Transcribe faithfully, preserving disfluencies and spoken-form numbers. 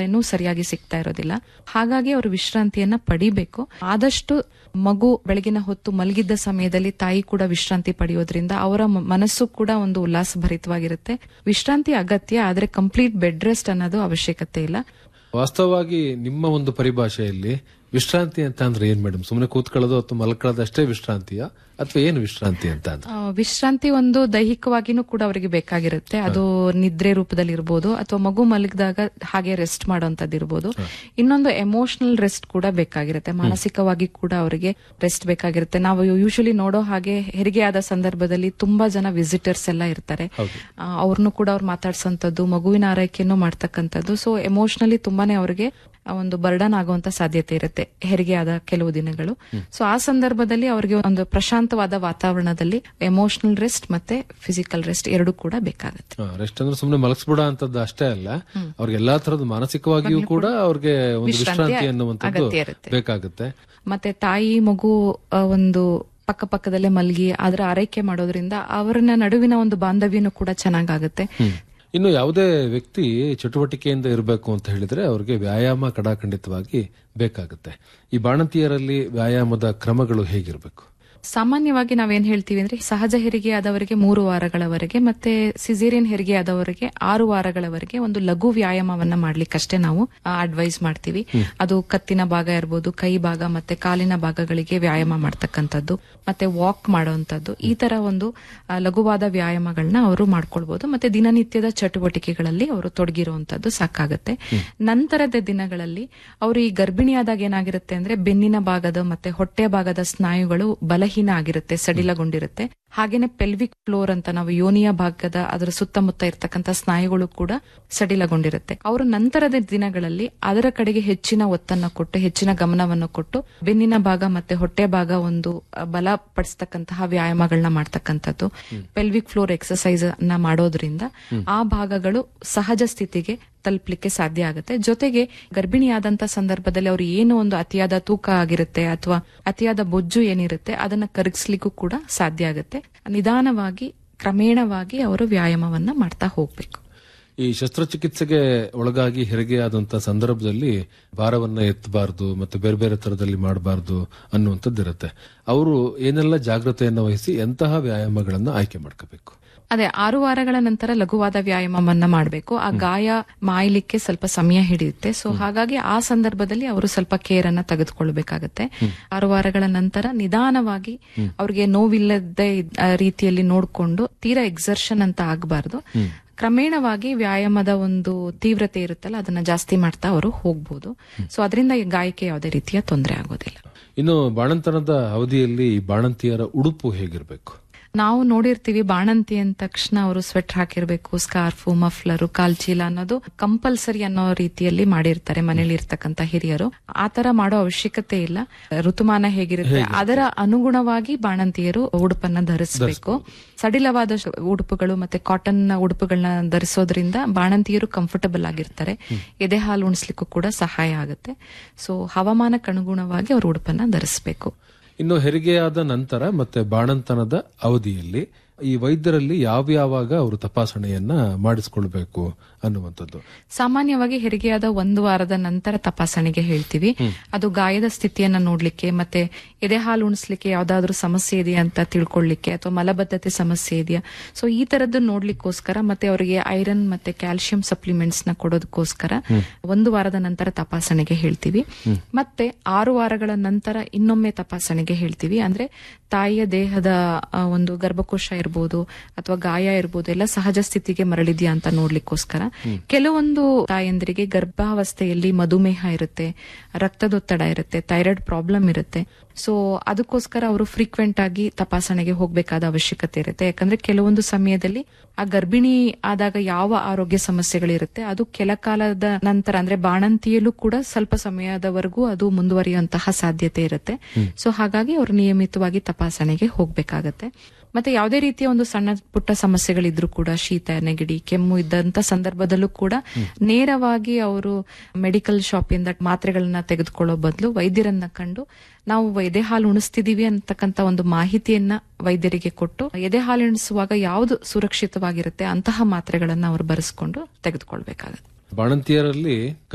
ಪೋಷಣೆನೂ ಸರಿಯಾಗಿ ಸಿಗ್ತಾ ಇರೋದಿಲ್ಲ. ಹಾಗಾಗಿ ಅವರು ವಿಶ್ರಾಂತಿಯನ್ನ ಪಡಿಬೇಕು. ಆದಷ್ಟು ಮಗು ಬೆಳಗಿನ ಹೊತ್ತು ಮಲಗಿದ್ದ ಸಮಯದಲ್ಲಿ ತಾಯಿ ಕೂಡ ವಿಶ್ರಾಂತಿ ಪಡೆಯೋದ್ರಿಂದ ಅವರ ಮನಸ್ಸು ಕೂಡ ಒಂದು ಉಲ್ಲಾಸಭರಿತವಾಗಿರುತ್ತೆ. ವಿಶ್ರಾಂತಿ ಅಗತ್ಯ, ಆದ್ರೆ ಕಂಪ್ಲೀಟ್ ಬೆಡ್ ರೆಸ್ಟ್ ಅನ್ನೋದು ಅವಶ್ಯಕತೆ ಇಲ್ಲ. ವಾಸ್ತವವಾಗಿ ನಿಮ್ಮ ಒಂದು ಪರಿಭಾಷೆಯಲ್ಲಿ ವಿಶ್ರಾಂತಿ ಅಂತ ಅಂದ್ರೆ ಏನ್ ಮೇಡಮ್? ಸುಮ್ಮನೆ ಕೂತ್ಕೊಳ್ಳೋದು ಅಥವಾ ಮಲ್ಕೊಳ್ಳೋದು ಅಷ್ಟೇ ವಿಶ್ರಾಂತಿಯ, ಅಥವಾ ಏನು ವಿಶ್ರಾಂತಿ ಅಂತ ಅಂದ್ರೆ? ವಿಶ್ರಾಂತಿ ಒಂದು ದೈಹಿಕವಾಗಿನೂ ಕೂಡ ಅವರಿಗೆ ಬೇಕಾಗಿರುತ್ತೆ. ಅದು ನಿದ್ರೆ ರೂಪದಲ್ಲಿ ಇರ್ಬೋದು, ಅಥವಾ ಮಗು ಮಲಗಿದಾಗ ಹಾಗೆ ರೆಸ್ಟ್ ಮಾಡೋಂಥದ್ದು ಇರ್ಬೋದು. ಇನ್ನೊಂದು ಎಮೋಷನಲ್ ರೆಸ್ಟ್ ಕೂಡ ಬೇಕಾಗಿರುತ್ತೆ, ಮಾನಸಿಕವಾಗಿ ಕೂಡ ಅವರಿಗೆ ರೆಸ್ಟ್ ಬೇಕಾಗಿರುತ್ತೆ. ನಾವು ಯೂಶಲಿ ನೋಡೋ ಹಾಗೆ ಹೆರಿಗೆ ಆದ ಸಂದರ್ಭದಲ್ಲಿ ತುಂಬಾ ಜನ ವಿಸಿಟರ್ಸ್ ಎಲ್ಲ ಇರ್ತಾರೆ. ಅವ್ರನ್ನು ಕೂಡ ಅವ್ರು ಮಾತಾಡ್ಸೋಂಥದ್ದು, ಮಗುವಿನ ಆರೈಕೆಯನ್ನು ಮಾಡ್ತಕ್ಕಂಥದ್ದು. ಸೊ ಎಮೋಷನಲಿ ತುಂಬಾನೇ ಅವರಿಗೆ ಒಂದು ಬರ್ಡನ್ ಆಗುವಂತ ಸಾಧ್ಯತೆ ಇರುತ್ತೆ ಹೆರಿಗೆ ಆದ ಕೆಲವು ದಿನಗಳು. ಸೊ ಆ ಸಂದರ್ಭದಲ್ಲಿ ಅವರಿಗೆ ಒಂದು ಪ್ರಶಾಂತವಾದ ವಾತಾವರಣದಲ್ಲಿ ಎಮೋಷನಲ್ ರೆಸ್ಟ್ ಮತ್ತೆ ಫಿಸಿಕಲ್ ರೆಸ್ಟ್ ಎರಡು ಕೂಡ ಬೇಕಾಗುತ್ತೆ. ರೆಸ್ಟ್ ಅಂದ್ರೆ ಸುಮ್ಮನೆ ಮಲಗಿಸ್ಬಿಡ ಅಂತದ್ದು ಅಷ್ಟೇ ಅಲ್ಲ, ಅವ್ರಿಗೆ ಎಲ್ಲಾ ತರದ್ದು ಮಾನಸಿಕವಾಗಿಯೂ ಕೂಡ ಅವ್ರಿಗೆ ಒಂದು ವಿಶ್ರಾಂತಿ ಅನ್ನುವಂಥದ್ದು ಬೇಕಾಗುತ್ತೆ. ಮತ್ತೆ ತಾಯಿ ಮಗು ಒಂದು ಪಕ್ಕ ಪಕ್ಕದಲ್ಲೇ ಮಲಗಿ ಅದರ ಆರೈಕೆ ಮಾಡೋದ್ರಿಂದ ಅವರನ್ನ ನಡುವಿನ ಒಂದು ಬಾಂಧವ್ಯನೂ ಕೂಡ ಚೆನ್ನಾಗಾಗುತ್ತೆ. ಇನ್ನು ಯಾವುದೇ ವ್ಯಕ್ತಿ ಚಟುವಟಿಕೆಯಿಂದ ಇರಬೇಕು ಅಂತ ಹೇಳಿದ್ರೆ ಅವ್ರಿಗೆ ವ್ಯಾಯಾಮ ಕಡಾಖಂಡಿತವಾಗಿ ಬೇಕಾಗುತ್ತೆ. ಈ ಬಾಣಂತಿಯರಲ್ಲಿ ವ್ಯಾಯಾಮದ ಕ್ರಮಗಳು ಹೇಗಿರಬೇಕು? ಸಾಮಾನ್ಯವಾಗಿ ನಾವೇನ್ ಹೇಳ್ತೀವಿ ಅಂದ್ರೆ ಸಹಜ ಹೆರಿಗೆ ಆದವರಿಗೆ ಮೂರು ವಾರಗಳವರೆಗೆ ಮತ್ತೆ ಸಿಸೇರಿಯನ್ ಹೆರಿಗೆ ಆದವರಿಗೆ ಆರು ವಾರಗಳವರೆಗೆ ಒಂದು ಲಘು ವ್ಯಾಯಾಮವನ್ನ ಮಾಡ್ಲಿಕ್ಕಷ್ಟೇ ನಾವು ಅಡ್ವೈಸ್ ಮಾಡ್ತೀವಿ. ಅದು ಕತ್ತಿನ ಭಾಗ ಇರ್ಬೋದು, ಕೈ ಭಾಗ ಮತ್ತೆ ಕಾಲಿನ ಭಾಗಗಳಿಗೆ ವ್ಯಾಯಾಮ ಮಾಡ್ತಕ್ಕಂಥದ್ದು, ಮತ್ತೆ ವಾಕ್ ಮಾಡುವಂತದ್ದು, ಈ ತರ ಒಂದು ಲಘುವಾದ ವ್ಯಾಯಾಮಗಳನ್ನ ಅವರು ಮಾಡ್ಕೊಳ್ಬಹುದು. ಮತ್ತೆ ದಿನನಿತ್ಯದ ಚಟುವಟಿಕೆಗಳಲ್ಲಿ ಅವರು ತೊಡಗಿರುವಂತದ್ದು ಸಾಕಾಗುತ್ತೆ. ನಂತರದ ದಿನಗಳಲ್ಲಿ ಅವರು ಈ ಗರ್ಭಿಣಿಯಾದಾಗ ಏನಾಗಿರುತ್ತೆ ಅಂದ್ರೆ ಬೆನ್ನಿನ ಭಾಗದ ಮತ್ತೆ ಹೊಟ್ಟೆ ಭಾಗದ ಸ್ನಾಯುಗಳು ಬಲಹೀನ ಆಗಿರುತ್ತೆ, ಸಡಿಲಗೊಂಡಿರುತ್ತೆ. ಹಾಗೇನೆ ಪೆಲ್ವಿಕ್ ಫ್ಲೋರ್ ಅಂತ ನಾವು ಯೋನಿಯ ಭಾಗದ ಅದರ ಸುತ್ತಮುತ್ತ ಇರ್ತಕ್ಕಂಥ ಸ್ನಾಯುಗಳು ಕೂಡ ಸಡಿಲಗೊಂಡಿರುತ್ತೆ. ಅವರು ನಂತರದ ದಿನಗಳಲ್ಲಿ ಅದರ ಕಡೆಗೆ ಹೆಚ್ಚಿನ ಒತ್ತನ್ನ ಕೊಟ್ಟು ಹೆಚ್ಚಿನ ಗಮನವನ್ನು ಕೊಟ್ಟು ಬೆನ್ನಿನ ಭಾಗ ಮತ್ತೆ ಹೊಟ್ಟೆ ಭಾಗ ಒಂದು ಬಲಪಡಿಸತಕ್ಕಂತಹ ವ್ಯಾಯಾಮಗಳನ್ನ ಮಾಡ್ತಕ್ಕಂಥದ್ದು, ಪೆಲ್ವಿಕ್ ಫ್ಲೋರ್ ಎಕ್ಸರ್ಸೈಸ್ ಅನ್ನ ಮಾಡೋದ್ರಿಂದ ಆ ಭಾಗಗಳು ಸಹಜ ಸ್ಥಿತಿಗೆ ತಲುಪಲಿಕ್ಕೆ ಸಾಧ್ಯ ಆಗುತ್ತೆ. ಜೊತೆಗೆ ಗರ್ಭಿಣಿಯಾದಂತ ಸಂದರ್ಭದಲ್ಲಿ ಅವರು ಏನು ಒಂದು ಅತಿಯಾದ ತೂಕ ಆಗಿರುತ್ತೆ ಅಥವಾ ಅತಿಯಾದ ಬೊಜ್ಜು ಏನಿರುತ್ತೆ ಅದನ್ನ ಕರಗಿಸ್ಲಿಕ್ಕೂ ಕೂಡ ಸಾಧ್ಯ ಆಗುತ್ತೆ. ನಿಧಾನವಾಗಿ ಕ್ರಮೇಣವಾಗಿ ಅವರು ವ್ಯಾಯಾಮವನ್ನ ಮಾಡ್ತಾ ಹೋಗ್ಬೇಕು. ಈ ಶಸ್ತ್ರಚಿಕಿತ್ಸೆಗೆ ಒಳಗಾಗಿ ಹೆರಿಗೆಯಾದಂತಹ ಸಂದರ್ಭದಲ್ಲಿ ಭಾರವನ್ನ ಎತ್ತಬಾರದು ಮತ್ತೆ ಬೇರೆ ಬೇರೆ ತರದಲ್ಲಿ ಮಾಡಬಾರದು ಅನ್ನುವಂಥದ್ದಿರುತ್ತೆ. ಅವರು ಏನೆಲ್ಲ ಜಾಗ್ರತೆಯನ್ನು ವಹಿಸಿ ಎಂತಹ ವ್ಯಾಯಾಮಗಳನ್ನ ಆಯ್ಕೆ ಮಾಡ್ಕೋಬೇಕು? ಅದೇ ಆರು ವಾರಗಳ ನಂತರ ಲಘುವಾದ ವ್ಯಾಯಾಮವನ್ನ ಮಾಡಬೇಕು. ಆ ಗಾಯ ಮಾಯಲಿಕ್ಕೆ ಸ್ವಲ್ಪ ಸಮಯ ಹಿಡಿಯುತ್ತೆ. ಸೊ ಹಾಗಾಗಿ ಆ ಸಂದರ್ಭದಲ್ಲಿ ಅವರು ಸ್ವಲ್ಪ ಕೇರ್ ಅನ್ನ ತೆಗೆದುಕೊಳ್ಬೇಕಾಗತ್ತೆ. ಆರು ವಾರಗಳ ನಂತರ ನಿಧಾನವಾಗಿ ಅವ್ರಿಗೆ ನೋವಿಲ್ಲದ ರೀತಿಯಲ್ಲಿ ನೋಡ್ಕೊಂಡು ತೀರಾ ಎಕ್ಸರ್ಷನ್ ಅಂತ ಆಗಬಾರ್ದು. ಕ್ರಮೇಣವಾಗಿ ವ್ಯಾಯಾಮದ ಒಂದು ತೀವ್ರತೆ ಇರುತ್ತಲ್ಲ ಅದನ್ನ ಜಾಸ್ತಿ ಮಾಡ್ತಾ ಅವರು ಹೋಗ್ಬೋದು. ಸೊ ಅದರಿಂದ ಗಾಯಕ್ಕೆ ಯಾವುದೇ ರೀತಿಯ ತೊಂದರೆ ಆಗೋದಿಲ್ಲ. ಇನ್ನು ಬಾಣಂತನದ ಅವಧಿಯಲ್ಲಿ ಬಾಣಂತಿಯರ ಉಡುಪು ಹೇಗಿರಬೇಕು? ನಾವು ನೋಡಿರ್ತೀವಿ ಬಾಣಂತಿ ಅಂದ ತಕ್ಷಣ ಅವರು ಸ್ವೆಟರ್ ಹಾಕಿರ್ಬೇಕು, ಸ್ಕಾರ್ಫು, ಮಫ್ಲರು, ಕಾಲ್ಚೀಲ ಅನ್ನೋದು ಕಂಪಲ್ಸರಿ ಅನ್ನೋ ರೀತಿಯಲ್ಲಿ ಮಾಡಿರ್ತಾರೆ ಮನೇಲಿ ಇರ್ತಕ್ಕಂಥ ಹಿರಿಯರು. ಆತರ ಮಾಡೋ ಅವಶ್ಯಕತೆ ಇಲ್ಲ. ಋತುಮಾನ ಹೇಗಿರುತ್ತೆ ಅದರ ಅನುಗುಣವಾಗಿ ಬಾಣಂತಿಯರು ಉಡುಪನ್ನ ಧರಿಸಬೇಕು. ಸಡಿಲವಾದ ಉಡುಪುಗಳು ಮತ್ತೆ ಕಾಟನ್ ಉಡುಪುಗಳನ್ನ ಧರಿಸೋದ್ರಿಂದ ಬಾಣಂತಿಯರು ಕಂಫರ್ಟಬಲ್ ಆಗಿರ್ತಾರೆ. ಎದೆ ಹಾಲು ಉಣಿಸ್ಲಿಕ್ಕೂ ಕೂಡ ಸಹಾಯ ಆಗುತ್ತೆ. ಸೊ ಹವಾಮಾನಕ್ಕೆ ಅನುಗುಣವಾಗಿ ಅವರು ಉಡುಪನ್ನ ಧರಿಸಬೇಕು. ಇನ್ನು ಹೆರಿಗೆಯಾದ ನಂತರ ಮತ್ತೆ ಬಾಣಂತನದ ಅವಧಿಯಲ್ಲಿ ಈ ವೈದ್ಯರಲ್ಲಿ ಯಾವ್ಯಾವಾಗ ಅವರು ತಪಾಸಣೆಯನ್ನ ಮಾಡಿಸಿಕೊಳ್ಬೇಕು ಅನ್ನುವಂಥದ್ದು? ಸಾಮಾನ್ಯವಾಗಿ ಹೆರಿಗೆಯಾದ ಒಂದು ವಾರದ ನಂತರ ತಪಾಸಣೆಗೆ ಹೇಳ್ತೀವಿ. ಅದು ಗಾಯದ ಸ್ಥಿತಿಯನ್ನ ನೋಡ್ಲಿಕ್ಕೆ ಮತ್ತೆ ಎದೆ ಹಾಲು ಉಣಿಸ್ಲಿಕ್ಕೆ ಯಾವ್ದಾದ್ರು ಸಮಸ್ಯೆ ಇದೆಯಾ ಅಂತ ತಿಳ್ಕೊಳ್ಳಿಕ್ಕೆ ಅಥವಾ ಮಲಬದ್ಧತೆ ಸಮಸ್ಯೆ ಇದೆಯಾ, ಸೊ ಈ ತರದ್ದು ನೋಡ್ಲಿಕ್ಕೋಸ್ಕರ ಮತ್ತೆ ಅವರಿಗೆ ಐರನ್ ಮತ್ತೆ ಕ್ಯಾಲ್ಸಿಯಂ ಸಪ್ಲಿಮೆಂಟ್ಸ್ ನ ಕೊಡೋದಕ್ಕೋಸ್ಕರ ಒಂದು ವಾರದ ನಂತರ ತಪಾಸಣೆಗೆ ಹೇಳ್ತೀವಿ. ಮತ್ತೆ ಆರು ವಾರಗಳ ನಂತರ ಇನ್ನೊಮ್ಮೆ ತಪಾಸಣೆಗೆ ಹೇಳ್ತೀವಿ. ಅಂದ್ರೆ ತಾಯಿಯ ದೇಹದ ಒಂದು ಗರ್ಭಕೋಶ ಇರ್ಬೋದು ಅಥವಾ ಗಾಯ ಇರ್ಬೋದು ಎಲ್ಲ ಸಹಜ ಸ್ಥಿತಿಗೆ ಮರಳಿದ್ಯಾ ಅಂತ ನೋಡ್ಲಿಕ್ಕೋಸ್ಕರ. ಕೆಲವೊಂದು ತಾಯಂದಿರಿಗೆ ಗರ್ಭಾವಸ್ಥೆಯಲ್ಲಿ ಮಧುಮೇಹ ಇರುತ್ತೆ, ರಕ್ತದೊತ್ತಡ ಇರುತ್ತೆ, ಥೈರಾಯ್ಡ್ ಪ್ರಾಬ್ಲಮ್ ಇರುತ್ತೆ. ಸೊ ಅದಕ್ಕೋಸ್ಕರ ಅವರು ಫ್ರೀಕ್ವೆಂಟ್ ಆಗಿ ತಪಾಸಣೆಗೆ ಹೋಗಬೇಕಾದ ಅವಶ್ಯಕತೆ ಇರುತ್ತೆ. ಯಾಕಂದ್ರೆ ಕೆಲವೊಂದು ಸಮಯದಲ್ಲಿ ಆ ಗರ್ಭಿಣಿ ಆದಾಗ ಯಾವ ಆರೋಗ್ಯ ಸಮಸ್ಯೆಗಳಿರುತ್ತೆ ಅದು ಕೆಲ ಕಾಲದ ನಂತರ ಅಂದ್ರೆ ಬಾಣಂತಿಯಲ್ಲೂ ಕೂಡ ಸ್ವಲ್ಪ ಸಮಯದವರೆಗೂ ಅದು ಮುಂದುವರಿಯುವಂತಹ ಸಾಧ್ಯತೆ ಇರುತ್ತೆ. ಸೊ ಹಾಗಾಗಿ ಅವರು ನಿಯಮಿತವಾಗಿ ತಪಾಸಣೆಗೆ ಹೋಗ್ಬೇಕಾಗತ್ತೆ. ಮತ್ತೆ ಯಾವುದೇ ರೀತಿಯ ಒಂದು ಸಣ್ಣ ಪುಟ್ಟ ಸಮಸ್ಯೆಗಳಿದ್ರು ಕೂಡ, ಶೀತ, ನೆಗಡಿ, ಕೆಮ್ಮು ಇದ್ದಂತ ಸಂದರ್ಭದಲ್ಲೂ ಕೂಡ ನೇರವಾಗಿ ಅವರು ಮೆಡಿಕಲ್ ಶಾಪ್ ಇಂದ ಮಾತ್ರೆಗಳನ್ನ ತೆಗೆದುಕೊಳ್ಳೋ ಬದಲು ವೈದ್ಯರನ್ನ ಕಂಡು ನಾವು ಎದೆ ಹಾಲು ಉಣಿಸ್ತಿದೀವಿ ಅಂತಕ್ಕಂತ ಒಂದು ಮಾಹಿತಿಯನ್ನ ವೈದ್ಯರಿಗೆ ಕೊಟ್ಟು ಎದೆ ಹಾಲು ಉಣಿಸುವಾಗ ಯಾವುದು ಸುರಕ್ಷಿತವಾಗಿರುತ್ತೆ ಅಂತಹ ಮಾತ್ರೆಗಳನ್ನ ಅವರು ಬರೆಸ್ಕೊಂಡು ತೆಗೆದುಕೊಳ್ಬೇಕಾಗತ್ತೆ. ಬಾಣಂತಿಯರಲ್ಲಿ